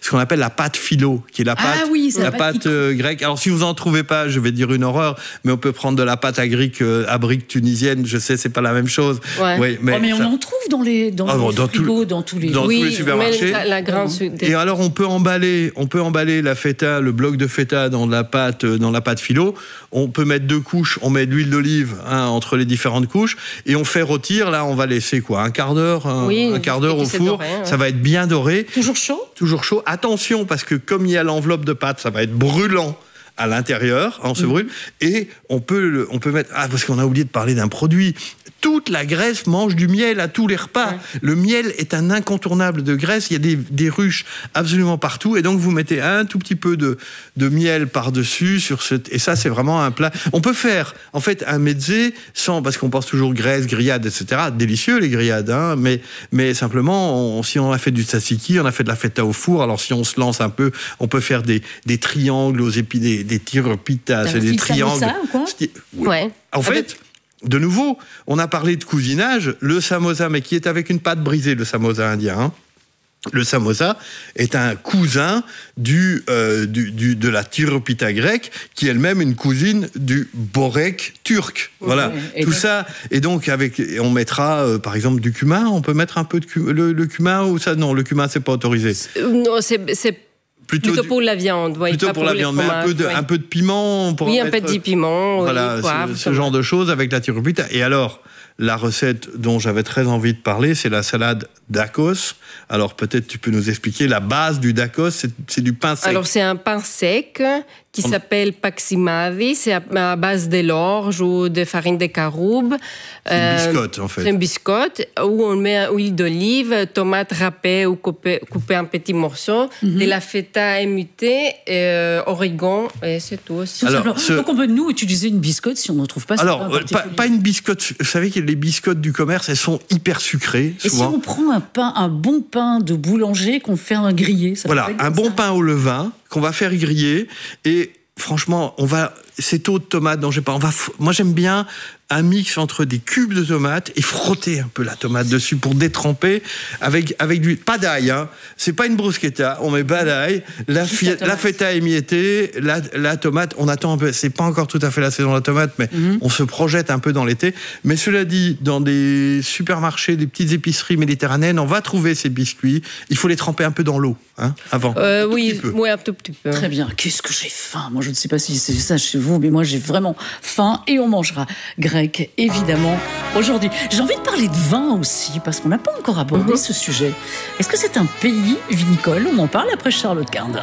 ce qu'on appelle la pâte philo, qui est la pâte grecque. Alors, si vous en trouvez pas, je vais dire une horreur, mais on peut prendre de la pâte à brique tunisienne. Je sais, c'est pas la même chose. Ouais. Oui, mais on en trouve dans les frigos, dans tous les supermarchés. Et alors, on peut emballer la feta, le bloc de feta dans la pâte philo. On peut mettre 2 couches. On met de l'huile d'olive entre les différentes couches et on fait rôtir. Là, on va laisser un quart d'heure, un quart d'heure au four. Doré, ça va être bien doré. Toujours chaud. Toujours chaud. Attention, parce que comme il y a l'enveloppe de pâte, ça va être brûlant à l'intérieur, on se brûle, et on peut mettre... Ah, parce qu'on a oublié de parler d'un produit. Toute la Grèce mange du miel à tous les repas. Ouais. Le miel est un incontournable de Grèce. Il y a des ruches absolument partout. Et donc, vous mettez un tout petit peu de miel par-dessus. Et ça, c'est vraiment un plat. On peut faire, en fait, un mezzé sans... Parce qu'on pense toujours Grèce, grillades, etc. Délicieux, les grillades. Hein, mais simplement, si on a fait du tzatziki, on a fait de la feta au four. Alors, si on se lance un peu, on peut faire des triangles aux épis, des tiropitas. C'est des triangles. Samosa, ou quoi ? Ouais. En fait... De nouveau, on a parlé de cousinage, le samosa, mais qui est avec une pâte brisée, le samosa indien. Hein. Le samosa est un cousin de la tiropita grecque, qui est elle-même une cousine du borek turc. Voilà, tout ça. Et donc, on mettra, par exemple, du cumin. On peut mettre un peu de le cumin ou ça ? Non, le cumin, c'est pas autorisé. Non, c'est plutôt pour la viande. Ouais, plutôt pour la viande, mais un peu de piment. Oui, un peu de piment. Voilà, ce genre de choses avec la tiropita. Et alors, la recette dont j'avais très envie de parler, c'est la salade dakos. Alors, peut-être tu peux nous expliquer la base du dakos, c'est du pain sec. Alors, c'est un pain sec qui s'appelle paximadi. C'est à base de l'orge ou de farine de caroube. C'est une biscotte, en fait. C'est une biscotte où on met huile d'olive, tomates râpées ou coupées en petits morceaux, de la feta émutée, origan, et c'est tout aussi. Donc, on peut, nous, utiliser une biscotte si on ne trouve pas ça. Alors, pas une biscotte. Vous savez que les biscottes du commerce, elles sont hyper sucrées. Et souvent. si on prend un bon pain de boulanger qu'on fait griller, ça voilà, un bon pain au levain qu'on va faire griller, et franchement, ces taux de tomates dont j'ai pas, moi j'aime bien un mix entre des cubes de tomates et frotter un peu la tomate dessus pour détremper avec du pas d'ail, hein. C'est pas une bruschetta, on met pas d'ail, la feta émiettée, la tomate, on attend un peu, c'est pas encore tout à fait la saison de la tomate, mais on se projette un peu dans l'été. Mais cela dit, dans des supermarchés, des petites épiceries méditerranéennes, on va trouver ces biscuits, il faut les tremper un peu dans l'eau, hein, avant. Oui, un tout petit peu. Très bien, qu'est-ce que j'ai faim. Moi je ne sais pas si c'est ça chez vous, mais moi j'ai vraiment faim, et on mangera grec, évidemment, aujourd'hui. J'ai envie de parler de vin aussi, parce qu'on n'a pas encore abordé ce sujet. Est-ce que c'est un pays vinicole ? On en parle après Charlotte Card.